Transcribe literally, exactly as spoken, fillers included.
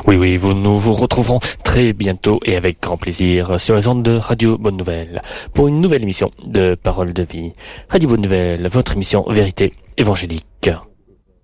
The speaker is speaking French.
Oui, oui, vous, nous vous retrouverons très bientôt et avec grand plaisir sur les ondes de Radio Bonne Nouvelle pour une nouvelle émission de Paroles de Vie. Radio Bonne Nouvelle, votre émission Vérité évangélique.